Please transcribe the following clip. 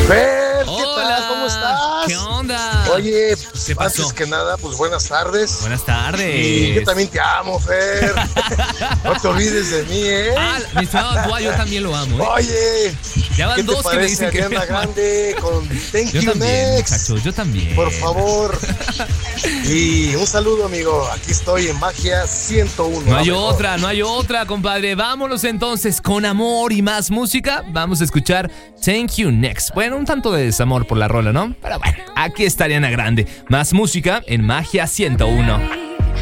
Fer, ¿qué Hola, tal? ¿Cómo estás? ¿qué onda? Oye, pues, ¿Qué pasó? antes que nada, pues buenas tardes. Buenas tardes. Y yo también te amo, Fer. No te olvides de mí, ¿eh? Mi estimado Dua, yo también lo amo, ¿eh? Oye, Ya van ¿qué te dos que me parece dicen que Ariana me aman. Grande con Thank Yo You también, Next? muchachos, yo también. Por favor. Y un saludo, amigo. Aquí estoy en Magia 101. No hay mejor. no hay otra, compadre. Vámonos entonces con amor y más música. Vamos a escuchar Thank You Next. Bueno, un tanto de desamor por la rola, ¿no? Pero bueno, aquí está Ariana Grande. Más música en Magia 101.